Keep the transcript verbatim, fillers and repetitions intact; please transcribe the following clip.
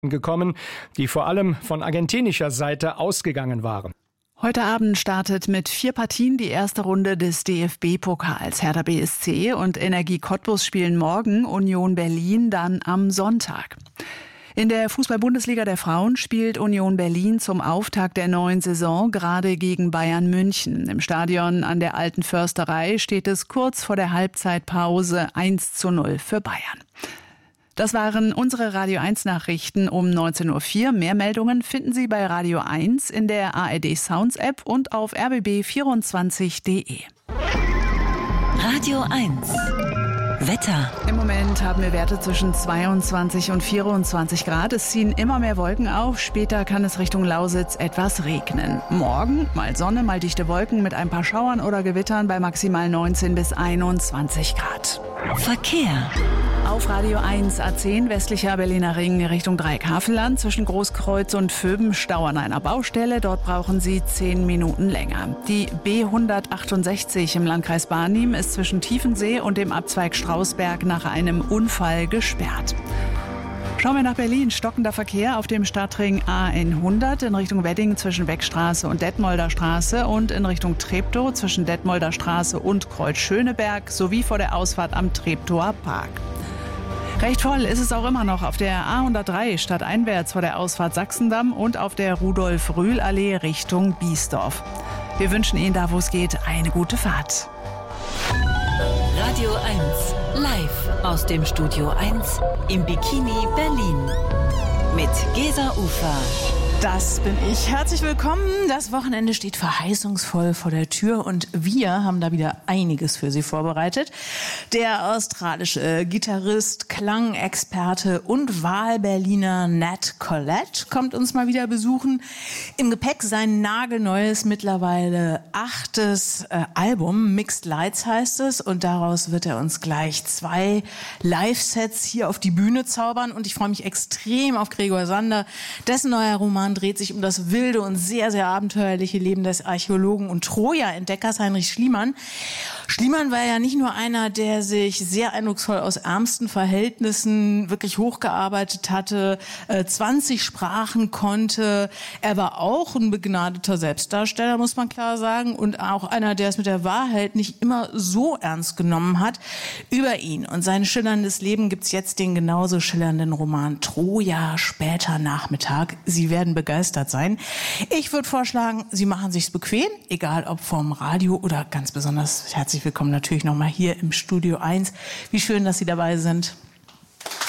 gekommen, die vor allem von argentinischer Seite ausgegangen waren. Heute Abend startet mit vier Partien die erste Runde des D F B-Pokals. Hertha B S C und Energie Cottbus spielen morgen, Union Berlin dann am Sonntag. In der Fußball-Bundesliga der Frauen spielt Union Berlin zum Auftakt der neuen Saison gerade gegen Bayern München. Im Stadion an der Alten Försterei steht es kurz vor der Halbzeitpause eins zu null für Bayern. Das waren unsere Radio eins Nachrichten um neunzehn Uhr vier. Mehr Meldungen finden Sie bei Radio eins in der A R D Sounds App und auf r b b vierundzwanzig punkt d e. Radio eins Wetter. Im Moment haben wir Werte zwischen zweiundzwanzig und vierundzwanzig Grad. Es ziehen immer mehr Wolken auf. Später kann es Richtung Lausitz etwas regnen. Morgen mal Sonne, mal dichte Wolken mit ein paar Schauern oder Gewittern bei maximal neunzehn bis einundzwanzig Grad. Verkehr. Auf Radio eins A zehn westlicher Berliner Ring Richtung Dreieckhavelland zwischen Großkreuz und Vöben Stau an einer Baustelle. Dort brauchen Sie zehn Minuten länger. Die B hundertachtundsechzig im Landkreis Barnim ist zwischen Tiefensee und dem Abzweig Strausberg nach einem Unfall gesperrt. Schauen wir nach Berlin. Stockender Verkehr auf dem Stadtring A hundert in Richtung Wedding zwischen Beckstraße und Detmolder Straße und in Richtung Treptow zwischen Detmolder Straße und Kreuz-Schöneberg sowie vor der Ausfahrt am Treptower Park. Recht voll ist es auch immer noch auf der A hundertdrei stadteinwärts vor der Ausfahrt Sachsendamm und auf der Rudolf-Rühl-Allee Richtung Biesdorf. Wir wünschen Ihnen da, wo es geht, eine gute Fahrt. Radio eins live aus dem Studio eins im Bikini Berlin mit Gesa Ufer. Das bin ich. Herzlich willkommen. Das Wochenende steht verheißungsvoll vor der Tür und wir haben da wieder einiges für Sie vorbereitet. Der australische Gitarrist, Klangexperte und Wahlberliner Nat Collette kommt uns mal wieder besuchen. Im Gepäck sein nagelneues, mittlerweile achtes äh, Album, Mixed Lights heißt es, und daraus wird er uns gleich zwei Live-Sets hier auf die Bühne zaubern und ich freue mich extrem auf Gregor Sander. Dessen neuer Roman dreht sich um das wilde und sehr, sehr abenteuerliche Leben des Archäologen und Troja-Entdeckers Heinrich Schliemann. Schliemann war ja nicht nur einer, der sich sehr eindrucksvoll aus ärmsten Verhältnissen wirklich hochgearbeitet hatte, zwanzig Sprachen konnte. Er war auch ein begnadeter Selbstdarsteller, muss man klar sagen, und auch einer, der es mit der Wahrheit nicht immer so ernst genommen hat. Über ihn und sein schillerndes Leben gibt's jetzt den genauso schillernden Roman Troja, später Nachmittag. Sie werden begeistert sein. Ich würde vorschlagen, Sie machen sich's bequem, egal ob vom Radio oder ganz besonders herzlich willkommen natürlich nochmal hier im Studio eins. Wie schön, dass Sie dabei sind.